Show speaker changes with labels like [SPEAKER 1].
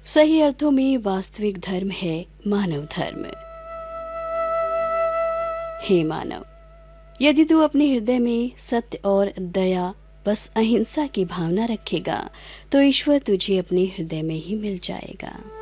[SPEAKER 1] सही अर्थों में वास्तविक धर्म है मानव धर्म। हे मानव, यदि तू अपने हृदय में सत्य और दया, बस अहिंसा की भावना रखेगा तो ईश्वर तुझे अपने हृदय में ही मिल जाएगा।